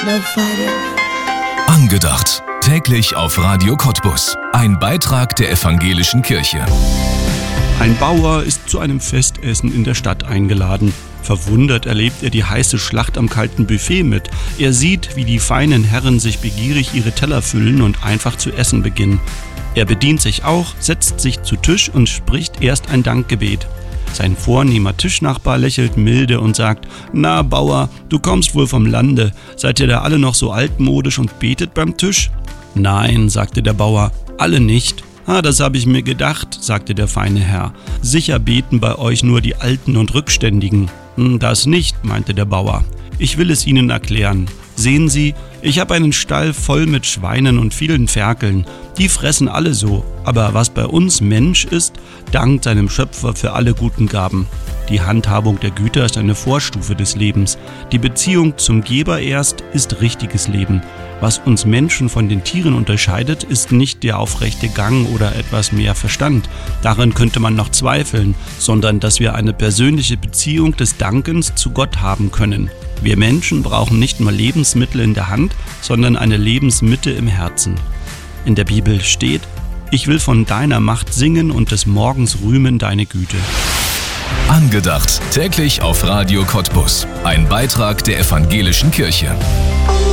no fighting. Angedacht. Täglich auf Radio Cottbus. Ein Beitrag der Evangelischen Kirche. Ein Bauer ist zu einem Festessen in der Stadt eingeladen. Verwundert erlebt er die heiße Schlacht am kalten Buffet mit. Er sieht, wie die feinen Herren sich begierig ihre Teller füllen und einfach zu essen beginnen. Er bedient sich auch, setzt sich zu Tisch und spricht erst ein Dankgebet. Sein vornehmer Tischnachbar lächelt milde und sagt: »Na, Bauer, du kommst wohl vom Lande. Seid ihr da alle noch so altmodisch und betet beim Tisch?« »Nein«, sagte der Bauer, »alle nicht.« »Das habe ich mir gedacht«, sagte der feine Herr. »Sicher beten bei euch nur die Alten und Rückständigen.« »Das nicht«, meinte der Bauer. »Ich will es Ihnen erklären. Sehen Sie, ich habe einen Stall voll mit Schweinen und vielen Ferkeln. Die fressen alle so. Aber was bei uns Mensch ist, dankt seinem Schöpfer für alle guten Gaben. Die Handhabung der Güter ist eine Vorstufe des Lebens. Die Beziehung zum Geber erst ist richtiges Leben. Was uns Menschen von den Tieren unterscheidet, ist nicht der aufrechte Gang oder etwas mehr Verstand. Darin könnte man noch zweifeln, sondern dass wir eine persönliche Beziehung des Dankens zu Gott haben können. Wir Menschen brauchen nicht nur Lebensmittel in der Hand, sondern eine Lebensmitte im Herzen. In der Bibel steht: »Ich will von deiner Macht singen und des Morgens rühmen deine Güte.« Angedacht. Täglich auf Radio Cottbus. Ein Beitrag der Evangelischen Kirche.